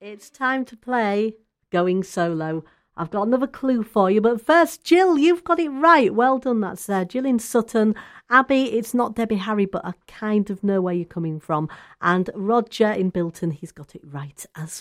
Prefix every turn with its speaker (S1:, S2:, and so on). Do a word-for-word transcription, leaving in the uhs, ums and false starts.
S1: It's time to play Going Solo. I've got another clue for you, but first, Jill, you've got it right. Well done, that's uh, Jill in Sutton. Abby, it's not Debbie Harry, but I kind of know where you're coming from. And Roger in Bilton, he's got it right as